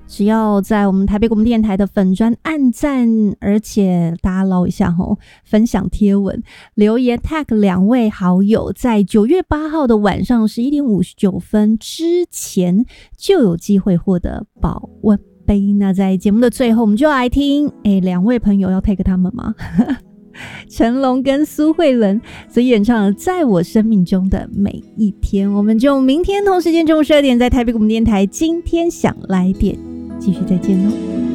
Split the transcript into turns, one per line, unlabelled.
只要在我们台北广播电台的粉专按赞，而且大家捞一下分享贴文留言 tag 2位好友，在9月8号的晚上11点59分之前就有机会获得保温杯。那在节目的最后，我们就来听2位朋友要 take 他们吗？成龙跟苏慧伦所演唱的《在我生命中的每一天》。我们就明天同时间中午12点在台北广播电台今天想来点继续再见咯。